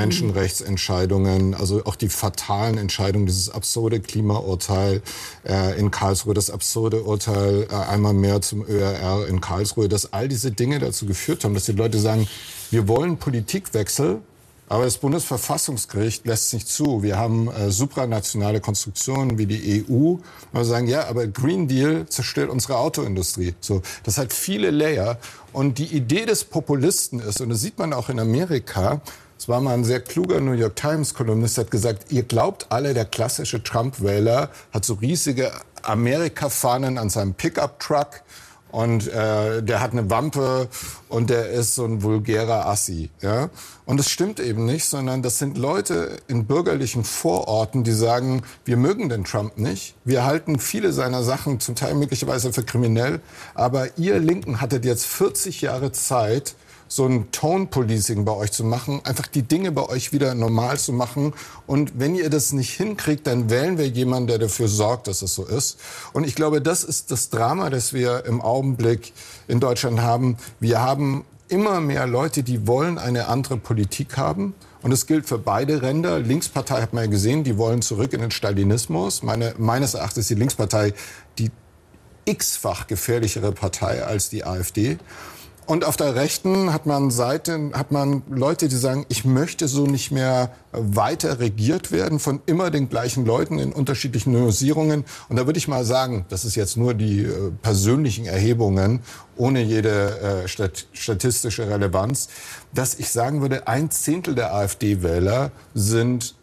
Menschenrechtsentscheidungen, also auch die fatalen Entscheidungen, dieses absurde Klimaurteil äh, in Karlsruhe, das absurde Urteil äh, einmal mehr zum Ö R R in Karlsruhe, dass all diese Dinge dazu geführt haben, dass die Leute sagen, wir wollen Politikwechsel, aber das Bundesverfassungsgericht lässt es nicht zu. Wir haben äh, supranationale Konstruktionen wie die E U. Wir sagen, ja, aber Green Deal zerstört unsere Autoindustrie. So, das hat viele Layer. Und die Idee des Populisten ist, und das sieht man auch in Amerika, es war mal ein sehr kluger New York Times-Kolumnist, der hat gesagt, ihr glaubt alle, der klassische Trump-Wähler hat so riesige Amerika-Fahnen an seinem Pickup-Truck. Und äh, der hat eine Wampe und der ist so ein vulgärer Assi. Ja? Und das stimmt eben nicht, sondern das sind Leute in bürgerlichen Vororten, die sagen, wir mögen den Trump nicht. Wir halten viele seiner Sachen zum Teil möglicherweise für kriminell. Aber ihr Linken hattet jetzt vierzig Jahre Zeit, so ein Tone-Policing bei euch zu machen, einfach die Dinge bei euch wieder normal zu machen. Und wenn ihr das nicht hinkriegt, dann wählen wir jemanden, der dafür sorgt, dass es so ist. Und ich glaube, das ist das Drama, das wir im Augenblick in Deutschland haben. Wir haben immer mehr Leute, die wollen eine andere Politik haben. Und es gilt für beide Ränder. Linkspartei hat man ja gesehen, die wollen zurück in den Stalinismus. Meine, meines Erachtens ist die Linkspartei die x-fach gefährlichere Partei als die AfD. Und auf der Rechten hat man Seiten, hat man Leute, die sagen, ich möchte so nicht mehr weiter regiert werden von immer den gleichen Leuten in unterschiedlichen Nuancierungen. Und da würde ich mal sagen, das ist jetzt nur die äh, persönlichen Erhebungen, ohne jede äh, stat statistische Relevanz, dass ich sagen würde, ein Zehntel der AfD-Wähler sind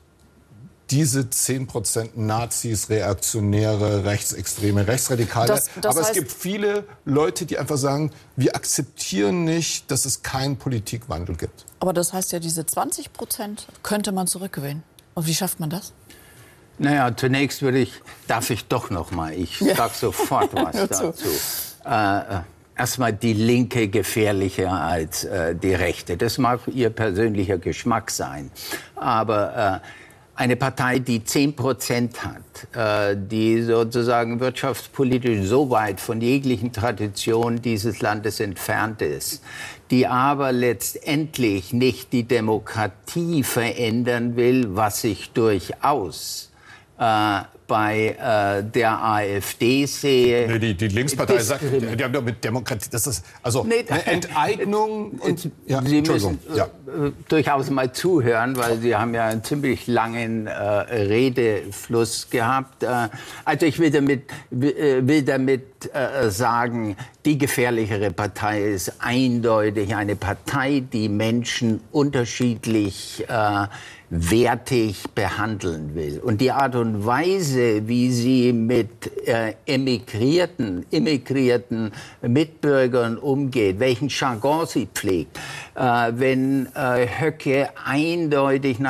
diese zehn Prozent Nazis, Reaktionäre, Rechtsextreme, Rechtsradikale. Das, das Aber heißt, es gibt viele Leute, die einfach sagen, wir akzeptieren nicht, dass es keinen Politikwandel gibt. Aber das heißt ja, diese zwanzig Prozent könnte man zurückgewinnen. Und wie schafft man das? Naja, zunächst würde ich, darf ich doch noch mal, ich Ja. sage sofort was dazu. Äh, Erstmal die Linke gefährlicher als äh, die Rechte. Das mag ihr persönlicher Geschmack sein. Aber äh, eine Partei, die zehn Prozent hat, äh, die sozusagen wirtschaftspolitisch so weit von jeglichen Traditionen dieses Landes entfernt ist, die aber letztendlich nicht die Demokratie verändern will, was sich durchaus äh, bei äh, der AfD sehe. Nee, die, die Linkspartei sagt, die haben doch mit Demokratie, das ist also Nee, eine Enteignung. Und, ja, Sie Entschuldigung. müssen Ja. äh, durchaus mal zuhören, weil Sie haben ja einen ziemlich langen äh, Redefluss gehabt. Äh, also ich will damit, will damit äh, sagen, die gefährlichere Partei ist eindeutig eine Partei, die Menschen unterschiedlich äh, wertig behandeln will. Und die Art und Weise, wie sie mit äh, emigrierten, immigrierten Mitbürgern umgeht, welchen Jargon sie pflegt, äh, wenn äh, Höcke eindeutig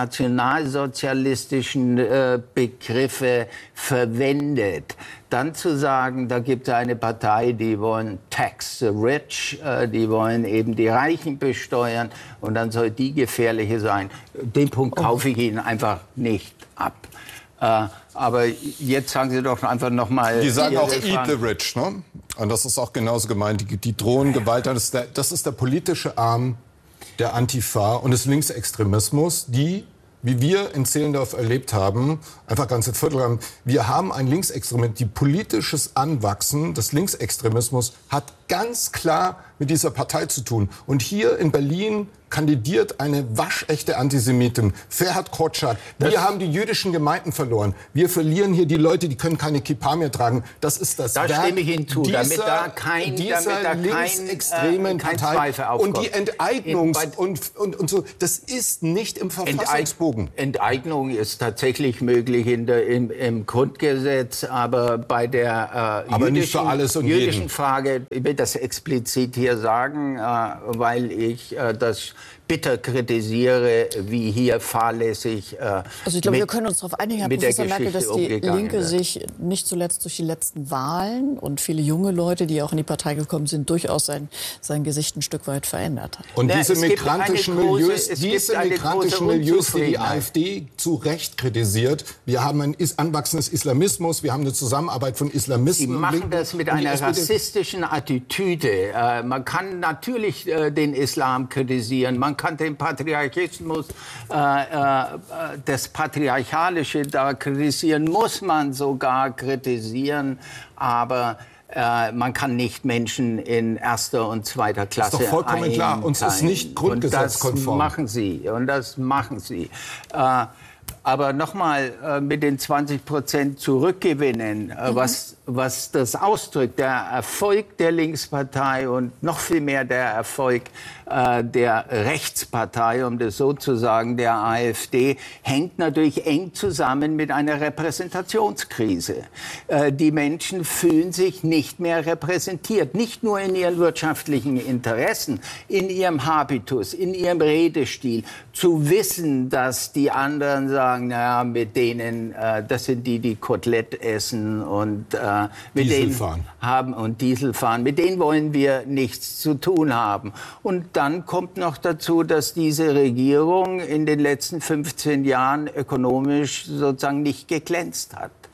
nationalsozialistischen äh, Begriffe verwendet, dann zu sagen, da gibt es eine Partei, die wollen tax the rich, äh, die wollen eben die Reichen besteuern und dann soll die gefährliche sein. Den Punkt kaufe ich Ihnen einfach nicht ab. Äh, aber jetzt sagen Sie doch einfach noch mal. Die sagen auch Ihre eat Fragen. the rich, ne? Und das ist auch genauso gemeint. Die, die drohen Gewalt. Das ist, der, das ist der politische Arm der Antifa und des Linksextremismus, die, wie wir in Zehlendorf erlebt haben, einfach ganze Viertel haben. Wir haben ein Linksextremismus. Die politisches Anwachsen des Linksextremismus hat ganz klar mit dieser Partei zu tun. Und hier in Berlin kandidiert eine waschechte Antisemitin, Ferhat Korczak. Wir haben die jüdischen Gemeinden verloren. Wir verlieren hier die Leute, die können keine Kippa mehr tragen. Das ist das Da Werk stimme ich Ihnen zu, dieser, damit da kein, dieser damit da linksextremen kein, äh, kein Partei. Zweifel aufkommt. Und die Enteignungs- In- und, und, und so, das ist nicht im Verfassungsbogen. Enteignung ist tatsächlich möglich in der, im, im Grundgesetz, aber bei der äh, Aber jüdischen, nicht für alles und jüdischen jeden. Frage, ich will das explizit hier sagen, äh, weil ich äh, das bitter kritisiere, wie hier fahrlässig. Äh, Also ich glaube, mit, wir können uns darauf einigen, Herr mit der Professor Merkel, dass Geschichte die umgegangen Linke wird. sich nicht zuletzt durch die letzten Wahlen und viele junge Leute, die auch in die Partei gekommen sind, durchaus sein, sein Gesicht ein Stück weit verändert hat. Und Ja, diese es gibt migrantischen eine große- Milieus, es diese gibt eine migrantischen große Milieus, die die Unzufriedenheit. AfD zu Recht kritisiert. Wir haben ein is anwachsendes Islamismus, wir haben eine Zusammenarbeit von Islamisten. Sie und machen Linken. das mit Und die einer S P D rassistischen Attitüde. Äh, man kann natürlich äh, den Islam kritisieren, man kann den Patriarchismus, äh, äh, das Patriarchalische da kritisieren, muss man sogar kritisieren, aber äh, man kann nicht Menschen in erster und zweiter Klasse doch vollkommen klar. Uns ist einteilen. nicht grundgesetzkonform. Und das machen Sie, und das machen Sie. Äh, Aber nochmal äh, mit den zwanzig Prozent zurückgewinnen, äh, mhm. was, was das ausdrückt, der Erfolg der Linkspartei und noch viel mehr der Erfolg äh, der Rechtspartei, um das so zu sagen, der AfD, hängt natürlich eng zusammen mit einer Repräsentationskrise. Äh, die Menschen fühlen sich nicht mehr repräsentiert, nicht nur in ihren wirtschaftlichen Interessen, in ihrem Habitus, in ihrem Redestil, zu wissen, dass die anderen sagen, naja, mit denen, äh, das sind die, die Kotelett essen und äh, mit Diesel denen fahren. haben und Diesel fahren. Mit denen wollen wir nichts zu tun haben. Und dann kommt noch dazu, dass diese Regierung in den letzten fünfzehn Jahren ökonomisch sozusagen nicht geglänzt hat.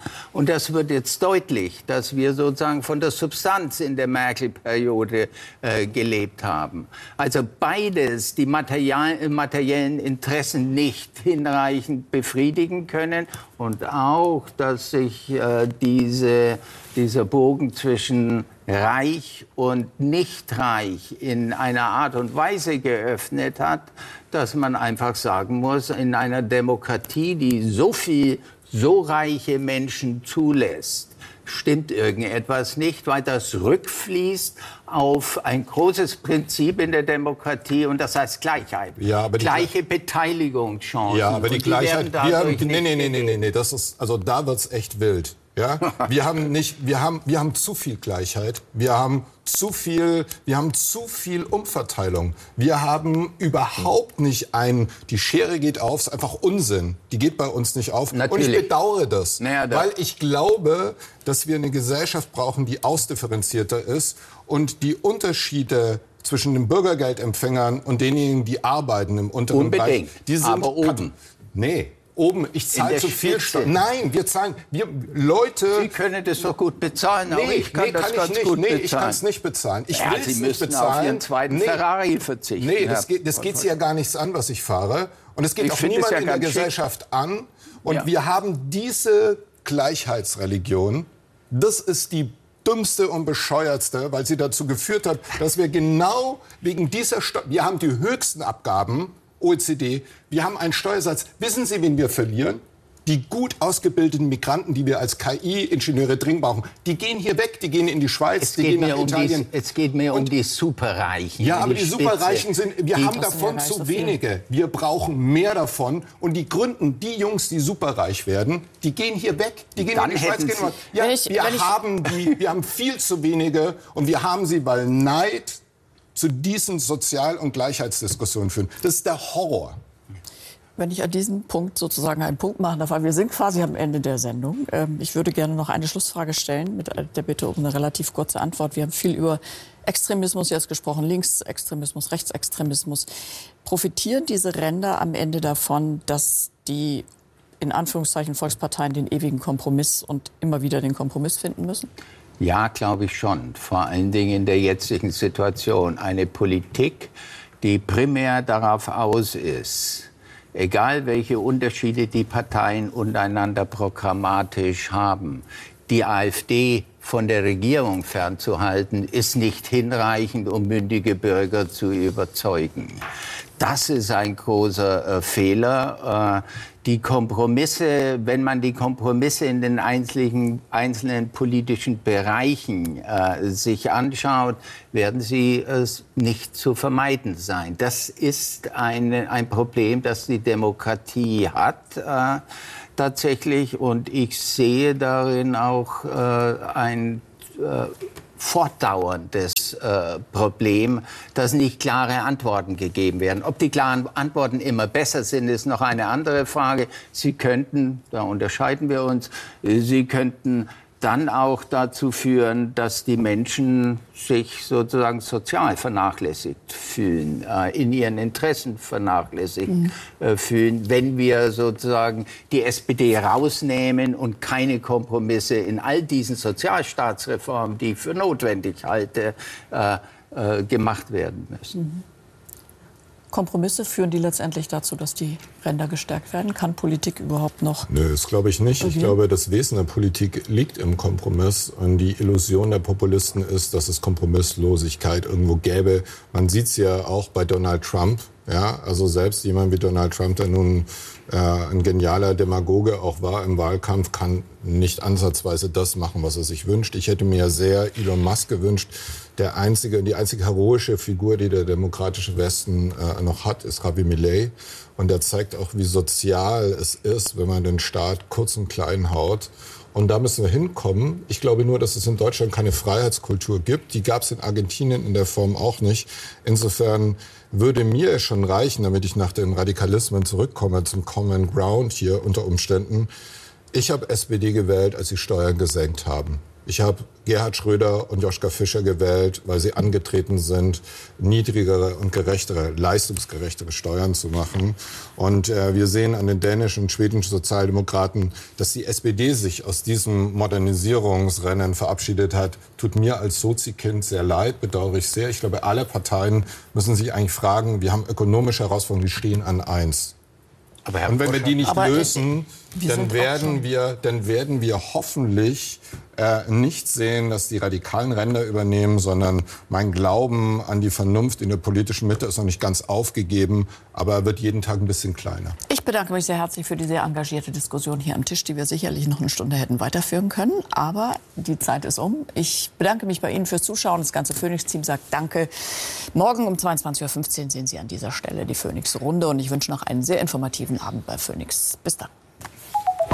Und das wird jetzt deutlich, dass wir sozusagen von der Substanz in der Merkel-Periode äh, gelebt haben. Also beides, die material, materiellen Interessen nicht hinreichend befriedigen können und auch, dass sich äh, diese, dieser Bogen zwischen reich und nicht reich in einer Art und Weise geöffnet hat, dass man einfach sagen muss, in einer Demokratie, die so viel, so reiche Menschen zulässt, stimmt irgendetwas nicht, weil das rückfließt auf ein großes Prinzip in der Demokratie und das heißt Gleichheit. Ja, aber die gleiche Beteiligungschancen. Ja, aber die, und die Gleichheit, wir haben, nee, nee, nee, nee, nee, nee, das ist, also da wird's echt wild. Ja, wir haben nicht, wir haben, wir haben zu viel Gleichheit. Wir haben zu viel, wir haben zu viel Umverteilung. Wir haben überhaupt nicht ein, die Schere geht auf, ist einfach Unsinn. Die geht bei uns nicht auf. Natürlich. Und ich bedauere das, naja, das, weil ich glaube, dass wir eine Gesellschaft brauchen, die ausdifferenzierter ist und die Unterschiede zwischen den Bürgergeldempfängern und denjenigen, die arbeiten im unteren unbedingt, Bereich, die sind, aber oben. Nee. Oben, ich zahle zu viel Steuern. Nein, wir zahlen, wir Leute. Sie können das doch gut bezahlen, aber nee, ich kann nee, das kann ganz ich nicht. gut nee, bezahlen. ich kann es nicht bezahlen. Ich ja, will Sie es nicht müssen bezahlen. auf Ihren zweiten nee, Ferrari verzichten. Nee, das geht, das geht Sie ja gar nichts an, was ich fahre. Und es geht ich auch niemand ja in der Gesellschaft schick. an. Und ja. wir haben diese Gleichheitsreligion. Das ist die dümmste und bescheuertste, weil sie dazu geführt hat, dass wir genau wegen dieser Steuer, wir haben die höchsten Abgaben, O E C D, wir haben einen Steuersatz. Wissen Sie, wen wir verlieren? Die gut ausgebildeten Migranten, die wir als K I-Ingenieure dringend brauchen, die gehen hier weg, die gehen in die Schweiz, es die geht gehen nach mir um Italien. Die, es geht mir um die Superreichen. Ja, aber die, die Superreichen sind, wir die haben davon zu so wenige. Wir brauchen mehr davon. Und die gründen, die Jungs, die superreich werden, die gehen hier weg, die gehen Dann in die Schweiz. Gehen ja, ich, wir, haben die, wir haben viel zu wenige und wir haben sie, weil Neid zu diesen Sozial- und Gleichheitsdiskussionen führen. Das ist der Horror. Wenn ich an diesem Punkt sozusagen einen Punkt machen darf, weil wir sind quasi am Ende der Sendung. Ich würde gerne noch eine Schlussfrage stellen mit der Bitte um eine relativ kurze Antwort. Wir haben viel über Extremismus jetzt gesprochen, Linksextremismus, Rechtsextremismus. Profitieren diese Ränder am Ende davon, dass die in Anführungszeichen Volksparteien den ewigen Kompromiss und immer wieder den Kompromiss finden müssen? Ja, glaube ich schon. Vor allen Dingen in der jetzigen Situation. Eine Politik, die primär darauf aus ist, egal welche Unterschiede die Parteien untereinander programmatisch haben, die AfD von der Regierung fernzuhalten, ist nicht hinreichend, um mündige Bürger zu überzeugen. Das ist ein großer äh, Fehler. Äh, die Kompromisse, wenn man die Kompromisse in den einzelnen, einzelnen politischen Bereichen äh, sich anschaut, werden sie äh, nicht zu vermeiden sein. Das ist ein, ein Problem, das die Demokratie hat. Äh, tatsächlich, und ich sehe darin auch äh, ein äh, fortdauerndes äh, Problem, dass nicht klare Antworten gegeben werden. Ob die klaren Antworten immer besser sind, ist noch eine andere Frage. Sie könnten, da unterscheiden wir uns, sie könnten dann auch dazu führen, dass die Menschen sich sozusagen sozial vernachlässigt fühlen, äh, in ihren Interessen vernachlässigt mhm. äh, fühlen, wenn wir sozusagen die S P D rausnehmen und keine Kompromisse in all diesen Sozialstaatsreformen, die ich für notwendig halte, äh, äh, gemacht werden müssen. Mhm. Kompromisse führen die letztendlich dazu, dass die Ränder gestärkt werden? Kann Politik überhaupt noch? Nö, das glaube ich nicht. Ich glaube, das Wesen der Politik liegt im Kompromiss. Und die Illusion der Populisten ist, dass es Kompromisslosigkeit irgendwo gäbe. Man sieht es ja auch bei Donald Trump. Ja, also selbst jemand wie Donald Trump, der nun äh, ein genialer Demagoge auch war im Wahlkampf, kann nicht ansatzweise das machen, was er sich wünscht. Ich hätte mir sehr Elon Musk gewünscht. Der einzige, die einzige heroische Figur, die der demokratische Westen äh, noch hat, ist Javier Milei. Und der zeigt auch, wie sozial es ist, wenn man den Staat kurz und klein haut. Und da müssen wir hinkommen. Ich glaube nur, dass es in Deutschland keine Freiheitskultur gibt. Die gab es in Argentinien in der Form auch nicht. Insofern würde mir es schon reichen, damit ich nach den Radikalismen zurückkomme, zum Common Ground hier unter Umständen. Ich habe S P D gewählt, als sie Steuern gesenkt haben. Ich habe Gerhard Schröder und Joschka Fischer gewählt, weil sie angetreten sind, niedrigere und gerechtere, leistungsgerechtere Steuern zu machen. Und äh, wir sehen an den dänischen und schwedischen Sozialdemokraten, dass die S P D sich aus diesem Modernisierungsrennen verabschiedet hat. Tut mir als Sozi-Kind sehr leid, bedauere ich sehr. Ich glaube, alle Parteien müssen sich eigentlich fragen, wir haben ökonomische Herausforderungen, die stehen an eins. Aber Herr und wenn wir die nicht Aber lösen, wir dann werden wir, dann werden wir hoffentlich äh, nicht sehen, dass die radikalen Ränder übernehmen, sondern mein Glauben an die Vernunft in der politischen Mitte ist noch nicht ganz aufgegeben, aber er wird jeden Tag ein bisschen kleiner. Ich bedanke mich sehr herzlich für die sehr engagierte Diskussion hier am Tisch, die wir sicherlich noch eine Stunde hätten weiterführen können. Aber die Zeit ist um. Ich bedanke mich bei Ihnen fürs Zuschauen. Das ganze Phoenix-Team sagt Danke. Morgen um zweiundzwanzig Uhr fünfzehn sehen Sie an dieser Stelle die Phoenix-Runde. Und ich wünsche noch einen sehr informativen Abend bei Phoenix. Bis dann.